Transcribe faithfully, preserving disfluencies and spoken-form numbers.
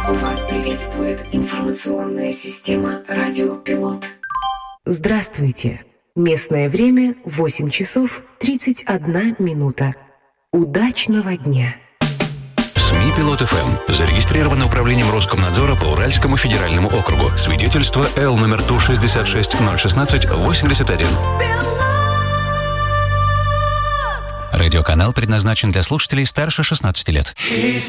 Вас приветствует информационная система «Радио Пилот». Здравствуйте. Местное время восемь часов тридцать одна минута. Удачного дня. СМИ «Пилот эф эм» зарегистрировано управлением Роскомнадзора по Уральскому федеральному округу. Свидетельство Л номер Ту шестьдесят шесть ноль шестнадцать восемьдесят один. Радиоканал предназначен для слушателей старше шестнадцати лет.